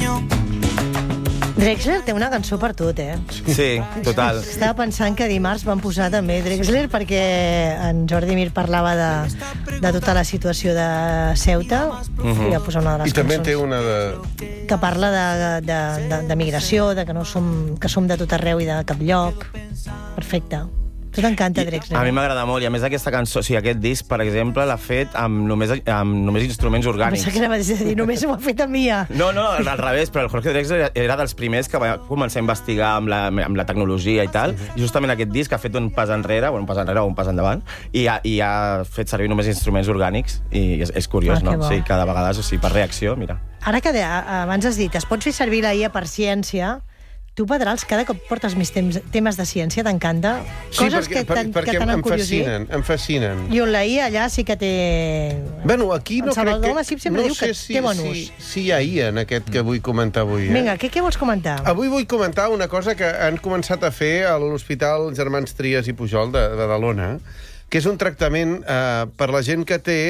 Drexler té una cançó per tot, Sí, total. Estava pensant que dimarts van posar també Drexler perquè en Jordi Mir parlava de tota la situació de Ceuta i va posar una de les I també cançons té una de... que parla de migració, de que som de tot arreu i de cap lloc. Perfecte. Tu t'encanta, Drexler. A mi m'agrada molt, i a més aquesta cançó, o sigui, aquest disc, per exemple, l'ha fet amb només instruments orgànics. Pensa que anava a dir, només ho ha fet a Mia. No, al revés, però el Jorge Drexler era dels primers que va començar a investigar amb la tecnologia i tal, i justament aquest disc ha fet un pas enrere o un pas endavant, i ha fet servir només instruments orgànics, i és curiós, no? Sí, cada vegada, o sigui, per reacció, mira. Ara que abans has dit, es pot fer servir la IA per ciència. Tu, Pedrals, cada cop portes més temes de ciència, t'encanta? Sí, perquè em fascinen. I on la IA allà sí que té... Bueno, aquí no crec que... Salvador Massip sempre diu que té bon ús. Sí, hi ha IA en aquest que vull comentar avui. Vinga, què vols comentar? Avui vull comentar una cosa que han començat a fer a l'Hospital Germans Trias i Pujol de Badalona, que és un tractament per la gent que té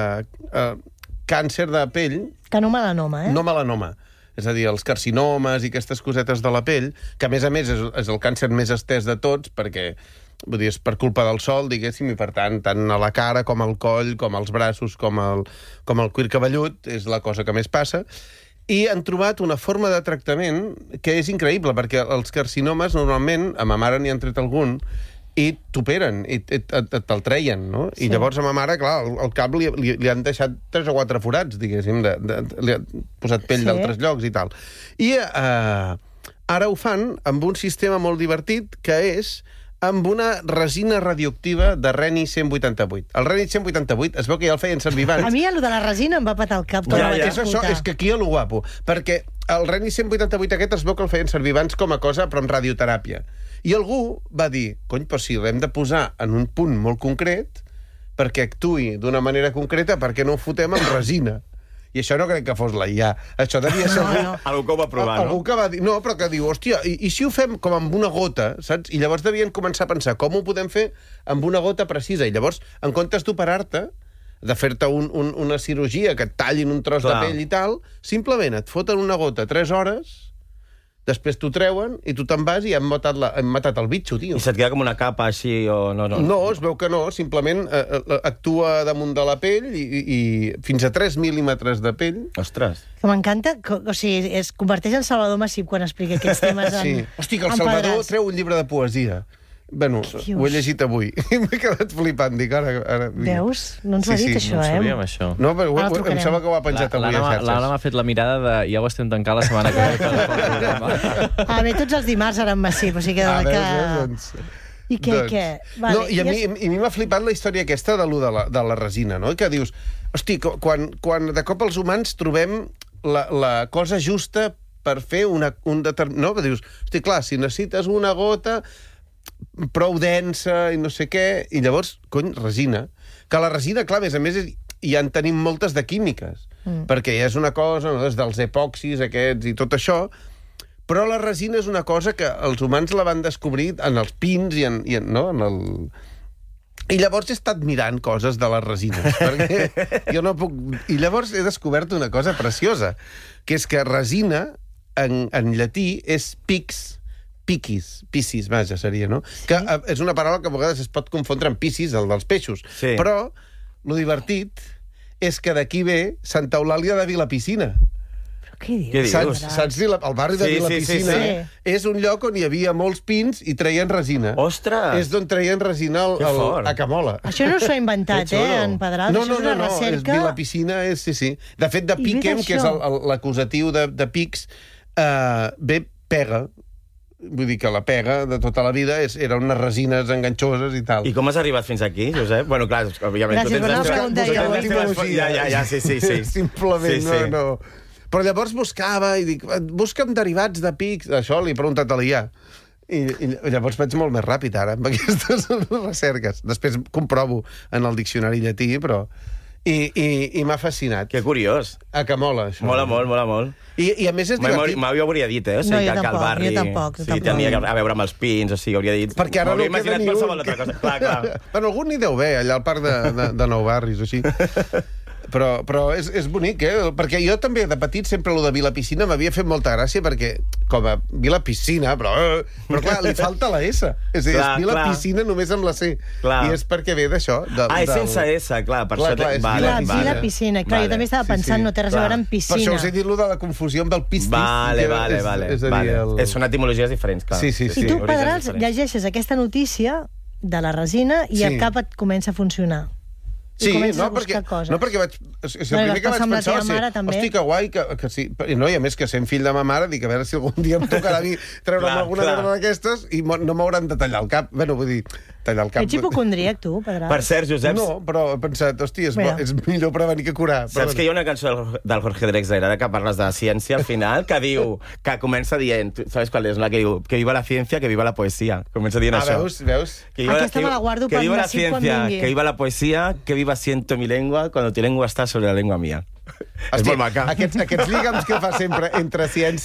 càncer de pell... Que no melanoma, No melanoma. És a dir, els carcinomes i aquestes cosetes de la pell, que a més és el càncer més estès de tots, perquè vull dir, és per culpa del sol, diguéssim, i per tant a la cara com al coll, com als braços, com al cuir cabellut, és la cosa que més passa. I han trobat una forma de tractament que és increïble, perquè els carcinomes, normalment, a ma mare n'hi han tret algun, i t'operen, i te'l treien, no? Sí. I llavors a ma mare, clar, al cap li han deixat 3 o 4 forats, diguéssim, li han posat pell d'altres llocs i tal. I ara ho fan amb un sistema molt divertit, que és amb una resina radioactiva de Reni 188. El Reni 188 es veu que ja el feien servir abans. A mi lo de la resina em va patar el cap. És que aquí és lo guapo, perquè el Reni 188 aquest es veu que el feien servir abans com a cosa, però en radioteràpia. I algú va dir, cony, però si l'hem de posar en un punt molt concret perquè actuï d'una manera concreta, perquè no ho fotem amb resina? I això no crec que fos la IA. Això devia ser algú que ho va provar, no? Algú que va dir... No, però que diu, hòstia, i si ho fem com amb una gota, saps? I llavors devien començar a pensar com ho podem fer amb una gota precisa. I llavors, en comptes d'operar-te, de fer-te una cirurgia, que et tallin un tros de pell i tal, simplement et foten una gota 3 hores... Després t'ho treuen i tu te'n vas i han matat el bitxo, tio. I se't queda com una capa així o no? No, es veu que no. Simplement actua damunt de la pell i fins a 3 mil·límetres de pell. Ostres. Que m'encanta, o sigui, es converteix en Salvador Massip quan explica aquests temes sí. Hosti, que el Salvador treu un llibre de poesia. Bueno, ho he llegit avui i m'he quedat flipant. Dic, ara... Veus? No ens ho ha dit, això, No sabíem, això. No, però em sembla que ho ha penjat avui a xarxes. L'Anna m'ha fet la mirada de ja ho estem tancant la setmana que ve. A bé, tots els dimarts ara en Massip, o sigui que... I què? No, i a mi m'ha flipat la història aquesta de la resina, no? Que dius, hosti, quan de cop els humans trobem la cosa justa per fer un determinat... No, dius, hosti, clar, si necessites una gota prou densa i no sé què, i llavors, cony, resina. Que la resina, clar, a més ja en tenim moltes de químiques, perquè ja és una cosa, no, des dels epoxis aquests i tot això, però la resina és una cosa que els humans la van descobrir en els pins i I llavors he estat mirant coses de les resines, perquè jo no puc... I llavors he descobert una cosa preciosa, que és que resina, en llatí, és piscis, vaja, seria, no? Sí. Que és una paraula que a vegades es pot confondre amb piscis, el dels peixos. Sí. Però, lo divertit és que d'aquí ve Santa Eulàlia de Vilapiscina. Però què dius? Saps el barri de Vilapiscina? És un lloc on hi havia molts pins i treien resina. Ostres! És d'on treien resina a Camola. Això no s'ho ha inventat, en Pedrals? No, és Vilapiscina, sí. De fet, de Piquem, que és l'acusatiu de Pics, ve pega. Vull dir que la pega de tota la vida eren unes resines enganxoses i tal. I com has arribat fins aquí, Josep? Bueno, clar, òbviament... Gràcies per la pregunta. Ja, sí. Simplement, no. Però llavors buscava i dic, busca'm derivats de pics. Això li he preguntat a l'IA. I llavors vaig molt més ràpid ara amb aquestes recerques. Després comprovo en el diccionari llatí, però... I m'ha fascinat. Que curiós. Que mola, això. Mola molt. I a més és divertit. Mai ho hauria dit, O sigui, que al barri... Jo tampoc. Sí, tenia a veure amb els pins, o sigui, hauria dit... Perquè ara no queda ni un. Clar. Bueno, algun n'hi deu haver, allà al parc de Nou Barris, o així. Però és bonic, perquè jo també de petit sempre lo de Vila Piscina m'havia fet molta gràcia perquè com a Vila Piscina, però clar, li falta la S. És a dir, és Vila Piscina només amb la C. I és perquè ve d'això. És sense S, clar. Per això és Vila Piscina. Clar, jo també estava pensant, no té res a veure amb piscina. Per això us he dit lo de la confusió amb el pistis. Vale. Són etimologies diferents, clar. Sí. I tu, Pedrals, llegeixes aquesta notícia de la resina i al cap et comença a funcionar. Sí, no, perquè vaig... El primer que vaig pensar va ser, hosti, que guai, que sí. No, i a més que sent fill de ma mare, dic, a veure si algun dia em tocarà a mi treure'm alguna merda d'aquestes i no m'hauran de tallar el cap. Bueno, vull dir, tallar el cap... Ets hipocondríac, tu, Pedrals? Per cert, Josep... No, però he pensat, hosti, és millor prevenir que curar. Saps que hi ha una cançó del Jorge Drexler, ara que parles de ciència, al final, que diu, que comença dient, ¿sabes cuál es? La que diu, que viva la ciència, que viva la poesía. Comença dient això. Veus? Aquesta me la guardo per Nassim quan vingui. Que viva la poesía, que viva siento mi lengua, cuando tu lengua está sobre la lengua mía. És molt maca. Aquests lligams que fa sempre entre ciència